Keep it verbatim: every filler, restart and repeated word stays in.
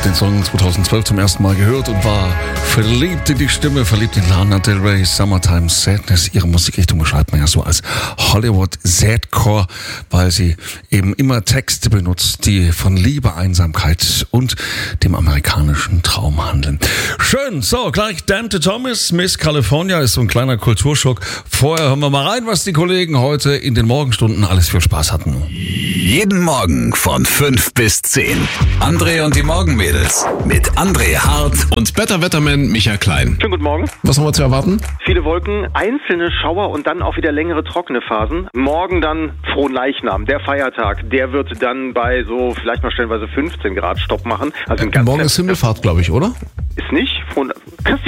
den Song zweitausendzwölf zum ersten Mal gehört und war verliebt in die Stimme, verliebt in Lana Del Rey, Summertime Sadness. Ihre Musikrichtung beschreibt man ja so als Hollywood Sadcore, weil sie eben immer Texte benutzt, die von Liebe, Einsamkeit und dem amerikanischen Traum handeln. Schön, so, gleich Dante Thomas, Miss California ist so ein kleiner Kulturschock. Vorher hören wir mal rein, was die Kollegen heute in den Morgenstunden alles für Spaß hatten. Jeden Morgen von fünf bis zehn. André und die Morgenmädels mit André Hart und Better Wetterman Michael Klein. Schönen guten Morgen. Was haben wir zu erwarten? Viele Wolken, einzelne Schauer und dann auch wieder längere trockene Phasen. Morgen dann Fronleichnam, der Feiertag. Der wird dann bei so vielleicht mal stellenweise fünfzehn Grad Stopp machen. Also ein ganz Morgen ist Himmelfahrt, glaube ich, oder? Ist nicht. Frohen,